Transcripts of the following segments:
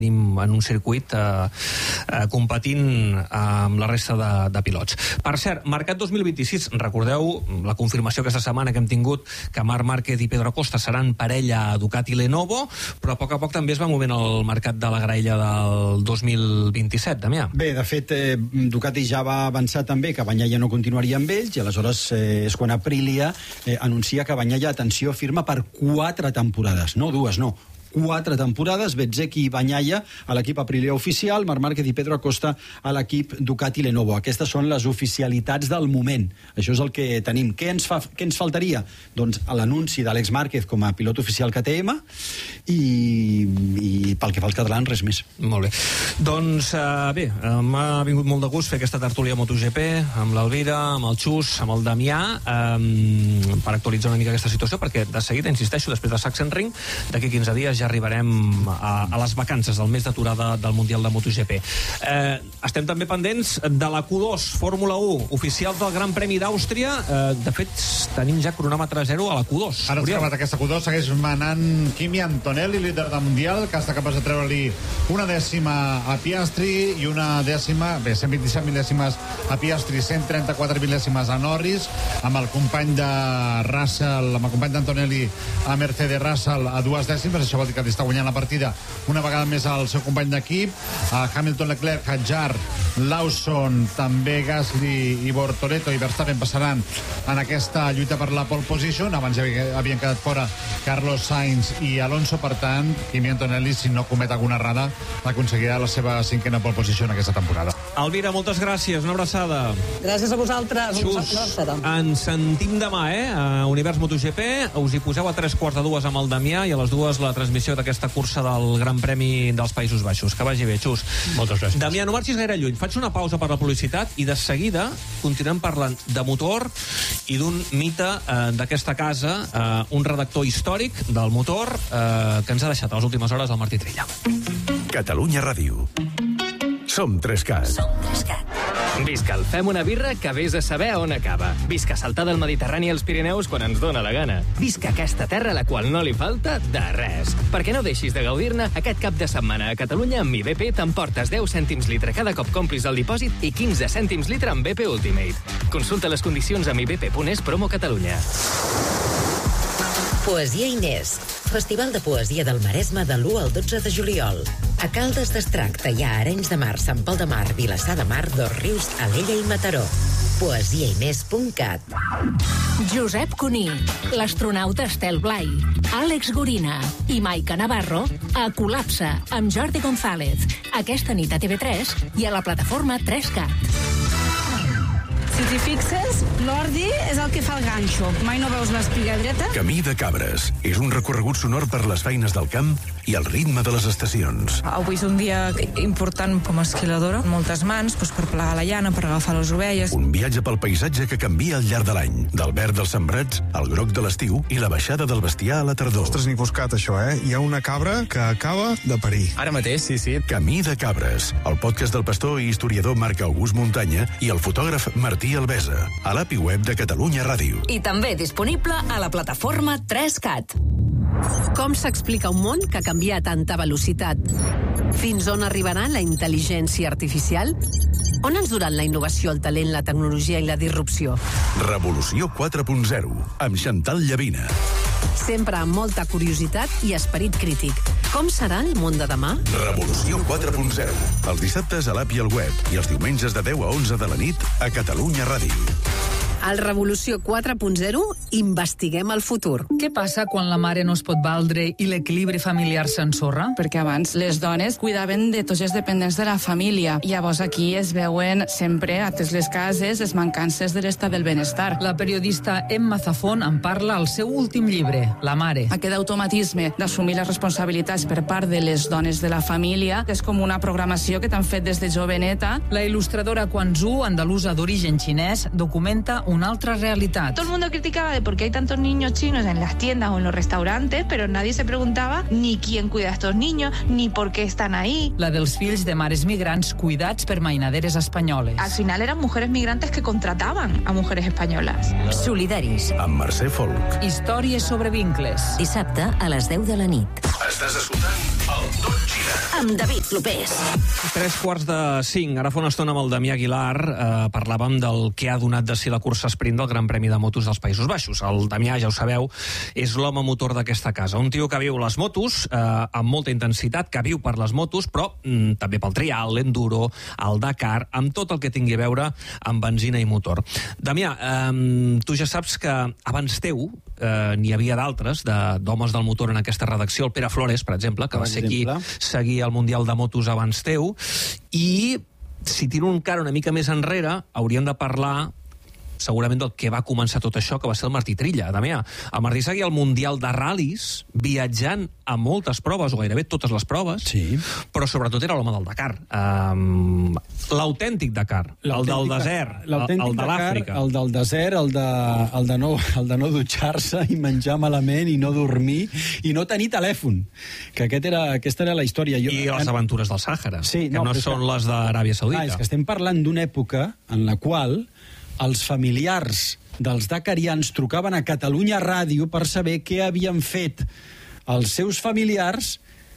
en un circuit competint amb la resta de pilots. Per cert, Mercat 2026, recordeu la confirmació aquesta setmana que hem tingut que Marc Márquez i Pedro Acosta seran parella Ducati-Lenovo, però a poc també es va movent el mercat de la graella del 2027, Damià. Bé, de fet, Ducati ja va avançar també que Bagnaia no continuaria amb ells, i aleshores és quan Aprilia anuncia que Bagnaia, atenció, firma per 4 temporades, no 2, no. 4 temporades, Bezzecchi i Bagnaia a l'equip Aprilia oficial, Marc Márquez i Pedro Acosta a l'equip Ducati-Lenovo. Aquestes són les oficialitats del moment. Això és el que tenim. Què ens faltaria? Doncs l'anunci d'Àlex Márquez com a pilot oficial KTM i pel que fa als catalans, res més. Molt bé. Doncs bé, m'ha vingut molt de gust fer aquesta tertúlia MotoGP amb l'Elvira, amb el Xus, amb el Damià, per actualitzar una mica aquesta situació, perquè de seguida, insisteixo, després de Sachsenring, d'aquí 15 dies ja arribarem a les vacances del mes d'aturada del Mundial de MotoGP. Estem també pendents de la Q2 Fórmula 1 oficial del Gran Premi d'Àustria. De fet, tenim ja cronòmetre 0 a la Q2. Ara s'ha acabat aquesta Q2, segueix manant Kimi Antonelli, líder del Mundial, que està capaç de treure-li una dècima a Piastri i una dècima, 127 mil·lèsimes a Piastri, 134 mil·lèsimes a Norris, amb el company de Russell, amb el company d'Antonelli a Mercedes Russell a 2 dècimes. Això vol dir que li està guanyant la partida una vegada més al seu company d'equip. Hamilton, Leclerc, Hadjar, Lawson, també Gasly i Bortoleto i Verstappen passaran en aquesta lluita per la pole position. Abans ja havien quedat fora Carlos Sainz i Alonso. Per tant, Kimi Antonelli, si no comet alguna errada, aconseguirà la seva 5a pole position aquesta temporada. Elvira, moltes gràcies, una abraçada. Gràcies a vosaltres. Xus, ens sentim demà, a Univers MotoGP. Us hi poseu a 3:45 amb el Damià i a les 2 la transmissió d'aquesta cursa del Gran Premi dels Països Baixos. Que vagi bé, Xus. Moltes gràcies. Damià, no marxis gaire lluny. Faig una pausa per la publicitat i de seguida continuem parlant de motor i d'un mite d'aquesta casa, un redactor històric del motor que ens ha deixat a les últimes hores el Martí Trilla. Catalunya Ràdio. Som 3CAT. Visca el Fem una birra que vés a saber on acaba. Visca saltar del Mediterrani als Pirineus quan ens dóna la gana. Visca aquesta terra a la qual no li falta de res. Perquè no deixis de gaudir-ne, aquest cap de setmana a Catalunya amb mi BP t'emportes 10 cèntims litre cada cop complis el dipòsit i 15 cèntims litre amb BP Ultimate. Consulta les condicions a mibp.es promo Catalunya. Poesia Inés, Festival de Poesia del Maresme de l'1 al 12 de juliol. A Caldes d'Estrac, Teià, Arenys de Mar, Sant Pol de Mar, Vilassar de Mar, Dosrius, Alella i Mataró. poesiainés.cat. Josep Cuní, l'astronauta Estel Blai, Àlex Gorina i Maica Navarro a Col·lapse amb Jordi González. Aquesta nit a TV3 i a la plataforma 3CAT. Si t'hi fixes, l'ordi és el que fa el ganxo. Mai no veus l'espiga dreta? Camí de Cabres. És un recorregut sonor per les feines del camp i el ritme de les estacions. Avui és un dia important com a esquiladora. Moltes mans per plegar la llana, per agafar les ovelles. Un viatge pel paisatge que canvia al llarg de l'any. Del verd dels sembrats al groc de l'estiu i la baixada del bestiar a la tardor. Ostres, ni buscat això, Hi ha una cabra que acaba de parir. Ara mateix, sí. Camí de Cabres. El podcast del pastor i historiador Marc August Muntanya i el fotògraf Martí Albesa. A l'API web de Catalunya Ràdio. I també disponible a la plataforma 3CAT. Com s'explica un món que canvia a tanta velocitat? Fins on arribarà la intel·ligència artificial? On ens duran la innovació, el talent, la tecnologia i la disrupció? Revolució 4.0, amb Chantal Llavina. Sempre amb molta curiositat i esperit crític. Com serà el món de demà? Revolució 4.0. Els dissabtes a l'API al web i els diumenges de 10 a 11 de la nit a Catalunya Ràdio. Al Revolució 4.0 investiguem el futur. Què passa quan la mare no es pot valdre i l'equilibri familiar s'ensorra? Perquè abans les dones cuidaven de tots els dependents de la família. Llavors aquí es veuen sempre, a totes les cases, les mancances de l'estat del benestar. La periodista Emma Zafón en parla al seu últim llibre, La mare. Aquest automatisme d'assumir les responsabilitats per part de les dones de la família és com una programació que t'han fet des de joveneta. La il·lustradora Quan Zhu, andalusa d'origen xinès, documenta una altra realitat. Todo el mundo criticaba de por qué hay tantos niños chinos en las tiendas o en los restaurantes, pero nadie se preguntaba ni quién cuida a estos niños, ni por qué están ahí. La dels fills de mares migrants cuidats per mainaderes espanyoles. Al final eran mujeres migrantes que contrataban a mujeres españolas. Solidaris. Amb Mercè Folk. Històries sobre vincles. Dissabte a les 10 de la nit. Estàs escoltant el Tot Gira. amb David Clopés. 3:45. Ara fa una estona amb el Damià Aguilar parlàvem del que ha donat de si la cursa sprint del Gran Premi de Motos dels Països Baixos. El Damià, ja ho sabeu, és l'home motor d'aquesta casa. Un tio que viu les motos amb molta intensitat, que viu per les motos, però també pel trial, l'enduro, el Dakar, amb tot el que tingui a veure amb benzina i motor. Damià, tu ja saps que abans teu n'hi havia d'altres, d'homes del motor en aquesta redacció, el Pere Flores, per exemple, que va ser qui seguia el Mundial de Motos abans teu, i si tiro encara una mica més enrere, hauríem de parlar segurament del que va començar tot això, que va ser el Martí Trilla. Damià, el Martí seguia el Mundial de Ral·lis, viatjant a moltes proves, o gairebé totes les proves, però sobretot era l'home del Dakar. L'autèntic Dakar, el del desert, el de l'Àfrica. El del desert, el de no dutxar-se i menjar malament i no dormir i no tenir telèfon, que aquesta era la història. I les aventures del Sàhara, que no són les d'Aràbia Saudita. És que estem parlant d'una època en la qual els familiars dels dakarians trucaven a Catalunya Ràdio per saber què havien fet els seus familiars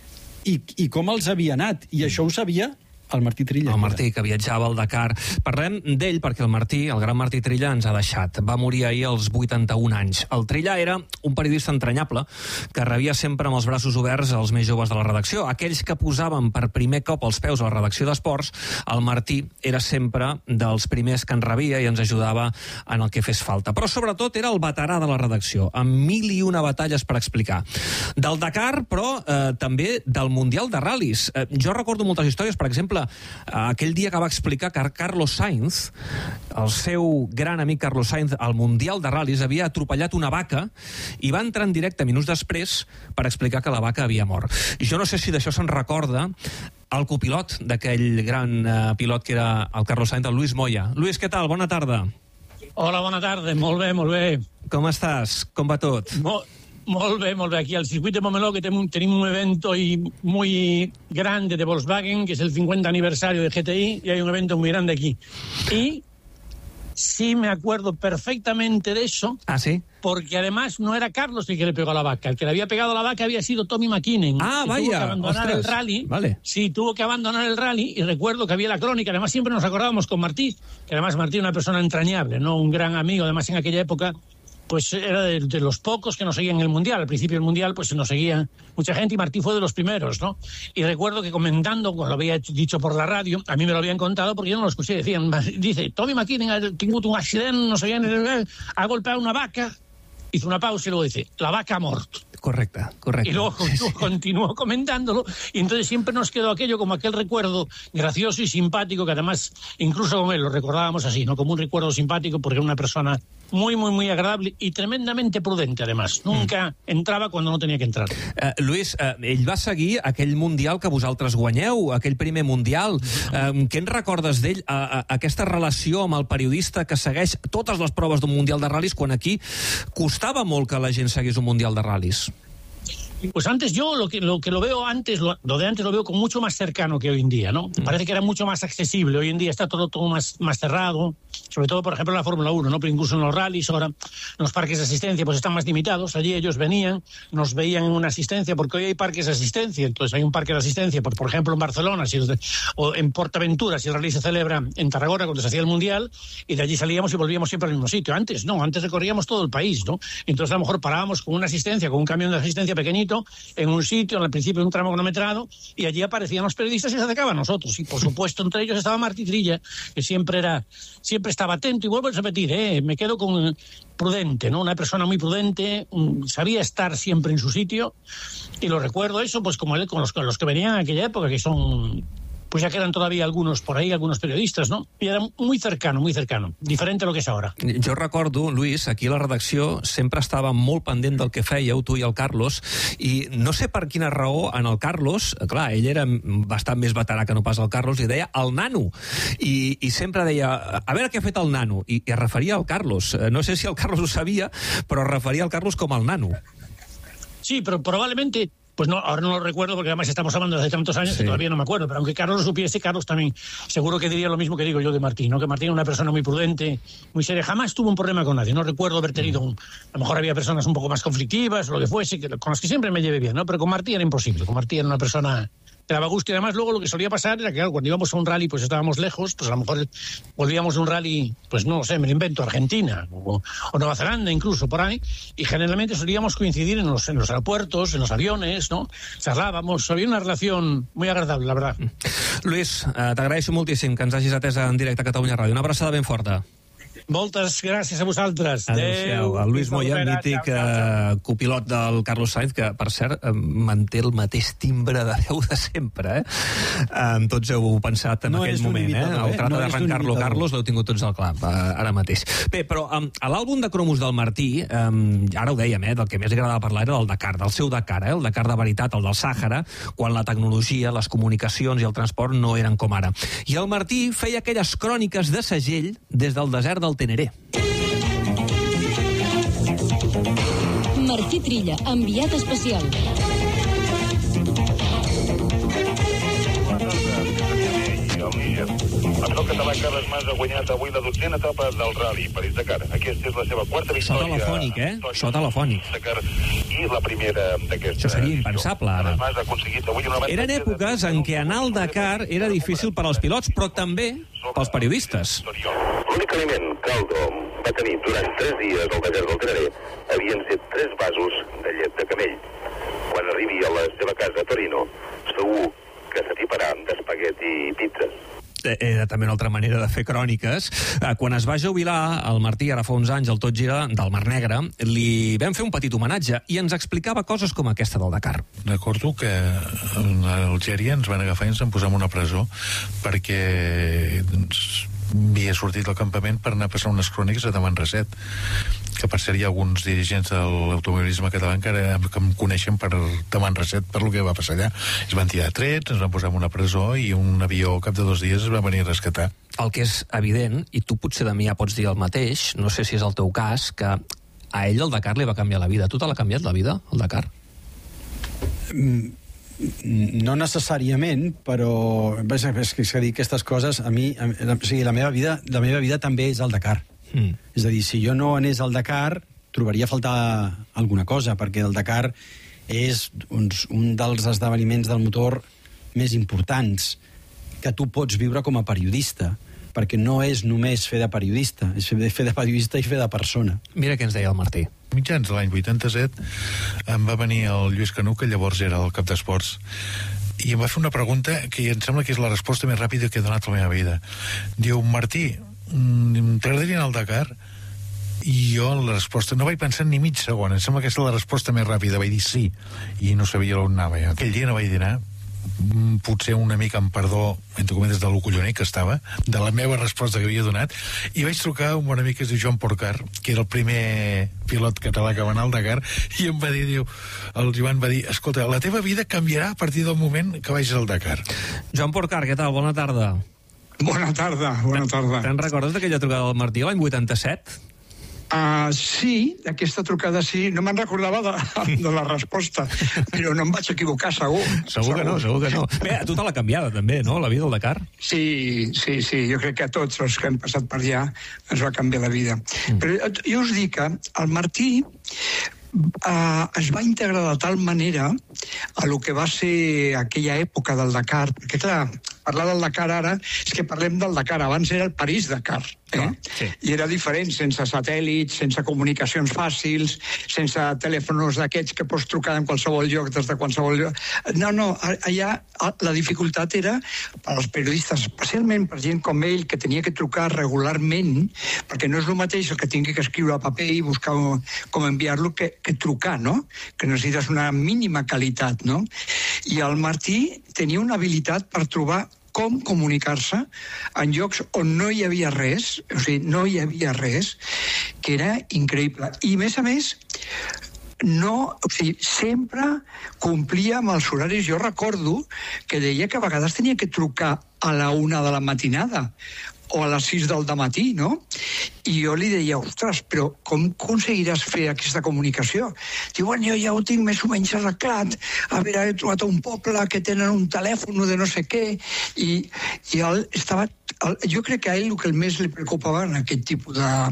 i com els havia anat. I això ho sabia el Martí Trilla. El Martí, que viatjava al Dakar. Parlem d'ell perquè el Martí, el gran Martí Trilla, ens ha deixat. Va morir ahir als 81 anys. El Trilla era un periodista entranyable que rebia sempre amb els braços oberts els més joves de la redacció. Aquells que posaven per primer cop els peus a la redacció d'esports, el Martí era sempre dels primers que ens rebia i ens ajudava en el que fes falta. Però sobretot era el veterà de la redacció, amb 1001 batalles per explicar. Del Dakar, però també del Mundial de Ral·lis. Jo recordo moltes històries, per exemple, aquell dia que va explicar que Carlos Sainz, el seu gran amic Carlos Sainz, al Mundial de Ral·lis havia atropellat una vaca i va entrar en directe minuts després per explicar que la vaca havia mort. Jo no sé si d'això se'n recorda el copilot d'aquell gran pilot que era el Carlos Sainz, el Luis Moya. Luis, què tal? Bona tarda. Hola, bona tarda. Molt bé, molt bé. Com estàs? Com va tot? Molt bé, molt bé. Aquí al circuit de Montmeló que tenim un evento muy grande de Volkswagen, que es el 50 aniversario de GTI, y hay un evento muy grande aquí. Y sí me acuerdo perfectamente de eso. ¿Ah, sí? Porque además no era Carlos el que le pegó a la vaca. El que le había pegado a la vaca había sido Tommy McKinnon. Ah, vaya. Tuvo que abandonar el rally. Vale. Sí, tuvo que abandonar el rally y recuerdo que había la crónica. Además siempre nos acordábamos con Martí, que además Martí era una persona entrañable, ¿no? Un gran amigo. Además en aquella época pues era de los pocos que nos seguían en el Mundial. Al principio del Mundial pues nos seguía mucha gente y Martí fue de los primeros, ¿no? Y recuerdo que comentando, cuando lo había dicho por la radio, a mí me lo habían contado porque yo no lo escuché, dice, Tommy McKinnon ha tenido un accidente, no sé bien, ha golpeado una vaca, hizo una pausa y luego dice, la vaca ha muerto. Correcte. Y luego continuó comentándolo y entonces siempre nos quedó aquello como aquel recuerdo gracioso y simpático que además incluso con él lo recordábamos así, ¿no? Como un recuerdo simpático porque era una persona muy, muy, muy agradable y tremendamente prudente, además. Nunca entrava quan no tenia que entrar. Luis, ell va seguir aquell Mundial que vosaltres guanyeu, aquell primer Mundial. Què en recordes d'ell? Aquesta relació amb el periodista que segueix totes les proves d'un Mundial de Ral·lis, quan aquí costava molt que la gent seguís un Mundial de Ral·lis. Pues antes yo lo que lo veo antes, lo de antes lo veo como mucho más cercano que hoy en día, ¿no? Parece que era mucho más accesible. Hoy en día está todo más cerrado, sobre todo, por ejemplo, en la Fórmula 1, ¿no? Pero incluso en los rallies ahora, los parques de asistencia pues están más limitados. Allí ellos venían, nos veían en una asistencia, porque hoy hay parques de asistencia. Entonces hay un parque de asistencia, por ejemplo, en Barcelona, o en Portaventura, si el rally se celebra en Tarragona, cuando se hacía el Mundial, y de allí salíamos y volvíamos siempre al mismo sitio. Antes no, antes recorríamos todo el país, ¿no? Entonces a lo mejor parábamos con una asistencia, con un camión de asistencia pequeñito, en un sitio, al principio de un tramo cronometrado, y allí aparecían los periodistas y se acercaban a nosotros. Y por supuesto, entre ellos estaba Martí Trilla, que siempre estaba atento. Y vuelvo a repetir, me quedo con prudente, ¿no? Una persona muy prudente, sabía estar siempre en su sitio, y lo recuerdo eso, pues como él, con los que venían en aquella época, que son, pues ya quedan todavía algunos por ahí, algunos periodistas, ¿no? I era muy cercano, diferente a lo que és ara. Jo recordo, Luis, aquí a la redacció sempre estava molt pendent del que fèieu, tu i el Carlos, i no sé per quina raó en el Carlos, clar, ell era bastant més veterà que no pas el Carlos, i deia el nano, i sempre deia, a veure què ha fet el nano, i es referia al Carlos. No sé si el Carlos ho sabia, però es referia al Carlos com el nano. Sí, pero probablemente... Pues no, ahora no lo recuerdo porque además estamos hablando de hace tantos años que todavía no me acuerdo, pero aunque Carlos lo supiese, Carlos también seguro que diría lo mismo que digo yo de Martín, ¿no? Que Martín era una persona muy prudente, muy seria, jamás tuvo un problema con nadie, no recuerdo haber tenido a lo mejor había personas un poco más conflictivas o lo que fuese, con las que siempre me llevé bien, ¿no? Pero con Martín era imposible, con Martín era una persona te daba gusto. Y además luego lo que solía pasar era que, claro, cuando íbamos a un rally, pues estábamos lejos, pues a lo mejor volvíamos de un rally, pues no sé, me lo invento, Argentina o Nueva Zelanda incluso, por ahí, y generalmente solíamos coincidir en los aeropuertos, en los aviones, ¿no? Charlábamos, había una relación muy agradable, la verdad. Luis, t'agraeixo moltíssim que ens hagis atès en directe a Catalunya Ràdio. Una abraçada ben forta. Moltes gràcies a vosaltres. Adéu-siau. El Luis Moya, mític copilot del Carlos Sainz, que, per cert, manté el mateix timbre de veu de sempre, Tots heu pensat en aquell moment, El tracte d'arrencar-lo Carlos l'heu tingut tots al clar, ara mateix. Bé, però a l'àlbum de cromos del Martí, ara ho dèiem, del que més li agradava parlar era del Dakar, del seu Dakar, el Dakar de veritat, el del Sàhara, quan la tecnologia, les comunicacions i el transport no eren com ara. I el Martí feia aquelles cròniques de segell des del desert del Teneré. Martí Trilla, enviat especial. El català Carles Mas ha guanyat avui la 12ª etapa del Rally París-Dakar. Aquesta és la seva quarta victòria. So telefònic, So telefònic. I la primera d'aquesta. Això seria impensable, ara. Mas ha aconseguit avui una Eren èpoques en què anar al Dakar era difícil per als pilots, però també pels periodistes. L'únic aliment que Aldo va tenir durant 3 dies al desert del Teneré havien set 3 vasos de llet de camell. Quan arribi a la seva casa a Torino, segur que s'atiparà d'espagueti i pizzas. Era també una altra manera de fer cròniques. Quan es va jubilar, el Martí, ara fa uns anys, al Tot Gira del Mar Negre, li vam fer un petit homenatge i ens explicava coses com aquesta del Dakar. Recordo que a Algèria ens van agafar i ens van posar en una presó perquè havia sortit del campament per anar a passar unes cròniques a Tamanrasset, que per cert hi ha alguns dirigents de l'automobilisme català que em coneixen per Tamanrasset per lo que va passar allà. Es van tirar trets, ens van posar en una presó i un avió al cap de 2 dies es va venir a rescatar. El que és evident, i tu potser de mi ja pots dir el mateix, no sé si és el teu cas, que a ell el Dakar li va canviar la vida. Tu te l'ha canviat la vida, el Dakar? No necessàriament, però és que dir aquestes coses a mi, o sigui, la meva vida també és el Dakar. És a dir, si jo no anés al Dakar trobaria a faltar alguna cosa, perquè el Dakar és un dels esdeveniments del motor més importants que tu pots viure com a periodista, perquè no és només fer de periodista, és fer de periodista i fer de persona. Mira què ens deia el Martí. Mitjans de l'any 87 em va venir el Lluís Canú, que llavors era el cap d'esports, i em va fer una pregunta que em sembla que és la resposta més ràpida que he donat a la meva vida. Diu, Martí, t'agradaria anar al Dakar? I jo la resposta, no vaig pensar ni mig segon, em sembla que és la resposta més ràpida, vaig dir sí, i no sabia on anava. Aquell dia no vaig dinar, potser una mica amb perdó, entre cometes, de lo colloner que estava, de la meva resposta que havia donat, i vaig trucar a un bon amic que es diu Joan Porcar, que era el primer pilot català que va anar al Dakar, i em va dir, el Joan va dir, escolta, la teva vida canviarà a partir del moment que vagis al Dakar. Joan Porcar, què tal? Bona tarda. Bona tarda. Te'n recordes d'aquella trucada del Martí l'any 87? Sí, d'aquesta trucada sí. No me'n recordava de la resposta, però no em vaig equivocar, segur. Segur que no. Bé, a tu te l'ha canviada també, no?, la vida del Dakar. Sí. Jo crec que a tots els que hem passat per allà ens va canviar la vida. Però jo us dic que el Martí es va integrar de tal manera a lo que va ser aquella època del Dakar, perquè clar, parlar del Dakar ara és que parlem del Dakar, abans era el París-Dakar, Sí. I era diferent, sense satèl·lits, sense comunicacions fàcils, sense telèfons d'aquests que pots trucar en qualsevol lloc, des de qualsevol lloc. No, allà la dificultat era per als periodistes, especialment per gent com ell, que tenia que trucar regularment, perquè no és el mateix el que tingui que escriure a paper i buscar com enviar-lo que trucar, no? Que necessites una mínima qualitat, no? I el Martí tenia una habilitat per trobar com comunicar-se en llocs on no hi havia res, o sigui, no hi havia res, que era increïble. I, a més, sempre complia amb els horaris. Jo recordo que deia que a vegades tenia que trucar a la 1 de la matinada o a les 6 del dematí, no? I jo li deia, ostres, però com aconseguiràs fer aquesta comunicació? Diu, bueno, jo ja ho tinc més o menys arreglat. A veure, he trobat un poble que tenen un telèfon de no sé què, i ell estava... Jo crec que a ell el que més li preocupava en aquest tipus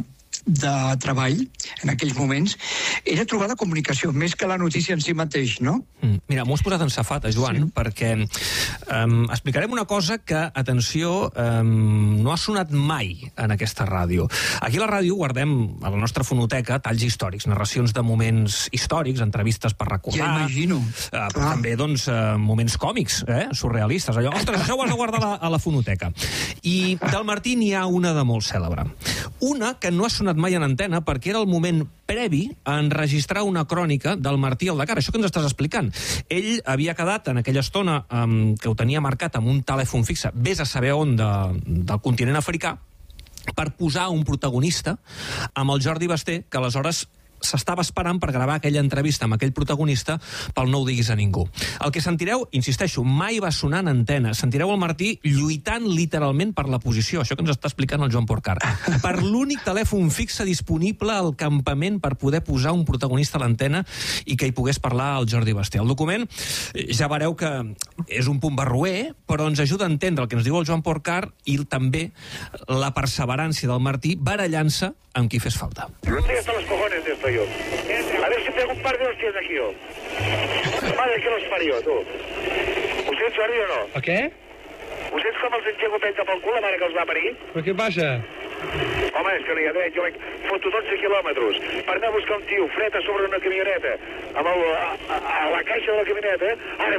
de treball, en aquells moments, era trobar la comunicació, més que la notícia en si mateix, no? Mira, m'ho has posat en safata, Joan, perquè explicarem una cosa que, atenció, no ha sonat mai en aquesta ràdio. Aquí a la ràdio guardem a la nostra fonoteca talls històrics, narracions de moments històrics, entrevistes per recordar. Ja imagino. Però també, doncs, moments còmics, surrealistes. Allò, ostres, això ho has de guardar a la fonoteca. I del Martí n'hi ha una de molt cèlebre. Una que no ha sonat mai en antena perquè era el moment previ a enregistrar una crònica del Martí al Dakar. Això que ens estàs explicant. Ell havia quedat en aquella estona que ho tenia marcat amb un telèfon fixe, vés a saber on del continent africà, per posar un protagonista amb el Jordi Basté, que aleshores s'estava esperant per gravar aquella entrevista amb aquell protagonista pel No ho diguis a ningú. El que sentireu, insisteixo, mai va sonar en antena. Sentireu el Martí lluitant literalment per la posició, això que ens està explicant el Joan Porcar, per l'únic telèfon fixe disponible al campament per poder posar un protagonista a l'antena i que hi pogués parlar el Jordi Basté. El document, ja veureu que és un punt barroer, però ens ajuda a entendre el que ens diu el Joan Porcar i també la perseverància del Martí barallant-se amb qui fes falta. No estoy hasta los cojones de esto yo. A ver si pego un par de hostias aquí yo. Madre que los parió, tú. ¿Usted es Jordi o no? ¿A què? ¿Usted és com els enxego penta pel cul la mare que els va parir? Però què passa? Home, és que no hi ha dret. Jo foto 12 quilòmetres per anar a buscar un tio fred a sobre una camioneta amb a la caixa de la camioneta. Ara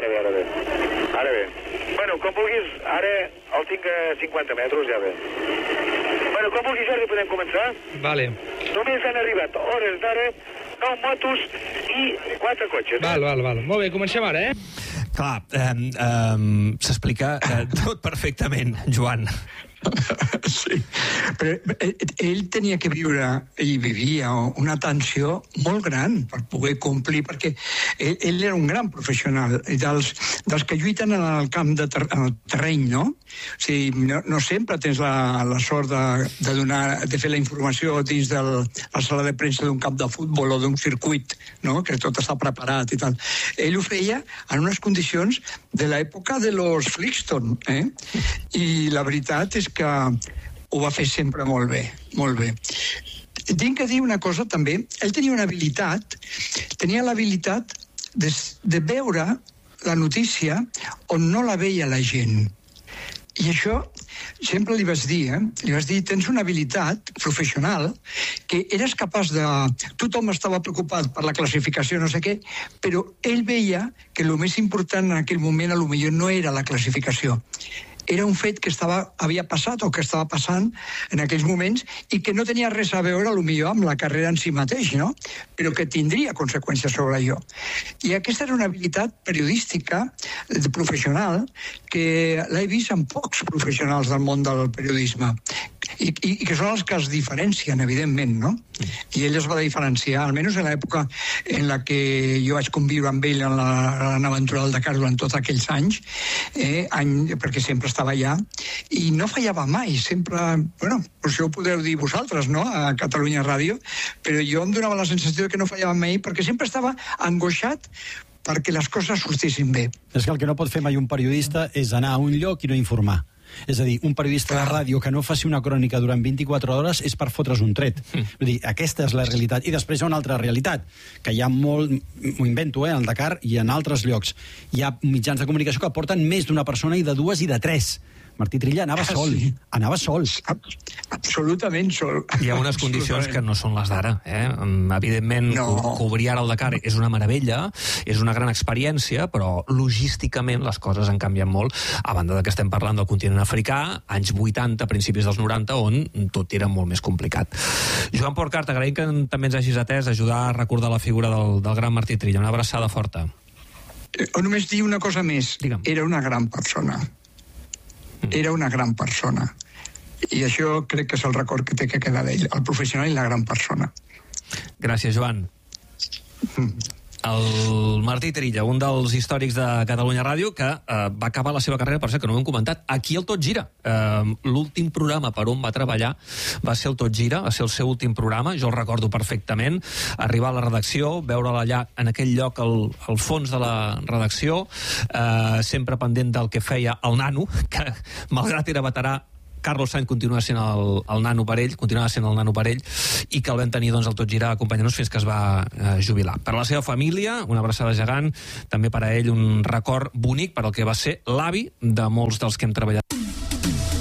bé. Bueno, com vulguis, ara el tinc a 50 metres, ja ve. Bueno, com vulguis, Jordi, podem començar? Vale. Només han arribat hores d'ara 9 motos i 4 cotxes. Val. Molt bé, comencem ara, Clar, s'explica tot perfectament, Joan. Sí, però ell tenia que viure i vivia una tensió molt gran per poder complir, perquè ell era un gran professional dels que lluiten en el camp en el terreny, no? O sigui, no sempre tens la sort de fer la informació dins de la sala de premsa d'un camp de futbol o d'un circuit, no? Que tot està preparat i tal. Ell ho feia en unes condicions de l'època de los Flintstone, i la veritat és que ho va fer sempre molt bé, molt bé. Tinc que dir una cosa també, ell tenia l'habilitat de veure la notícia on no la veia la gent. I això sempre li vaig dir, tens una habilitat professional que eres capaç de... Tothom estava preocupat per la classificació, no sé què, però ell veia que el més important en aquell moment potser no era la classificació. Era un fet que havia passat o que estava passant en aquells moments i que no tenia res a veure, potser, amb la carrera en si mateix, no? Però que tindria conseqüències sobre allò. I aquesta era una habilitat periodística, professional, que l'he vist en pocs professionals del món del periodisme i que són els que es diferencien, evidentment, no? I ell es va diferenciar, almenys en l'època en la que jo vaig conviure amb ell en la aventura del Dakar durant tots aquells anys, perquè sempre estava allà, i no fallava mai, sempre... Bueno, això ho podeu dir vosaltres, no?, a Catalunya Ràdio, però jo em donava la sensació que no fallava mai, perquè sempre estava angoixat perquè les coses sortissin bé. És que el que no pot fer mai un periodista és anar a un lloc i no informar. És a dir, un periodista de ràdio que no faci una crònica durant 24 hores és per fotre's un tret. Vull dir, aquesta és la realitat. I després hi ha una altra realitat, que hi ha molt... M'ho invento, al Dakar i en altres llocs. Hi ha mitjans de comunicació que porten més d'una persona i de dues i de tres. Martí Trilla anava sol. Sí. Anava sol. Absolutament sol. Hi ha unes condicions que no són les d'ara. Evidentment, cobrir ara el Dakar és una meravella, és una gran experiència, però logísticament les coses han canviat molt, a banda de que estem parlant del continent africà, anys 80, principis dels 90, on tot era molt més complicat. Joan Porcar, t'agraïm que també ens hagis atès, ajudar a recordar la figura del gran Martí Trilla. Una abraçada forta. Només dir una cosa més. Digue'm. Era una gran persona. Era una gran persona. I això crec que és el record que té que quedar d'ell, el professional i la gran persona. Gràcies, Joan. El Martí Trilla, un dels històrics de Catalunya Ràdio, que va acabar la seva carrera, per cert, que no ho hem comentat, aquí al Tot Gira. L'últim programa per on va treballar va ser el Tot Gira, va ser el seu últim programa, jo el recordo perfectament, arribar a la redacció, veure-la allà, en aquell lloc, al fons de la redacció, sempre pendent del que feia el nano, que, malgrat era veterà, Carlos Sainz continua sent el nano per ell, i que el vam tenir doncs, al Tot Gira acompanyant-nos fins que es va jubilar. Per a la seva família, una abraçada gegant, també per a ell un record bonic per al que va ser l'avi de molts dels que hem treballat.